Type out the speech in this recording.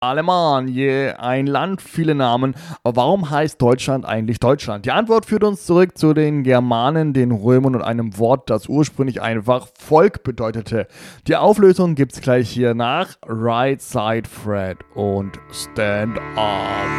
Alemannia, ein Land, viele Namen. Aber warum heißt Deutschland eigentlich Deutschland? Die Antwort führt uns zurück zu den Germanen, den Römern und einem Wort, das ursprünglich einfach Volk bedeutete. Die Auflösung gibt's gleich hier nach Right Side Fred und Stand Up.